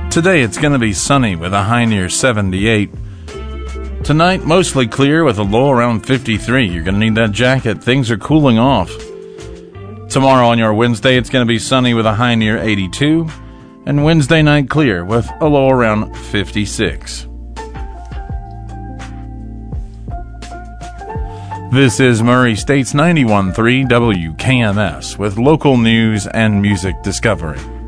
Today it's going to be sunny with a high near 78. Tonight, mostly clear with a low around 53. You're going to need that jacket. Things are cooling off. Tomorrow on your Wednesday, it's going to be sunny with a high near 82. And Wednesday night clear with a low around 56. This is Murray State's 91.3 WKMS with local news and music discovery.